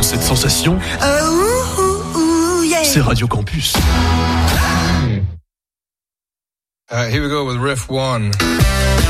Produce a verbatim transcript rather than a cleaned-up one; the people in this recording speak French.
cette sensation, euh, ouh, ouh, ouh, yeah. C'est Radio Campus. Uh, here we go with riff one.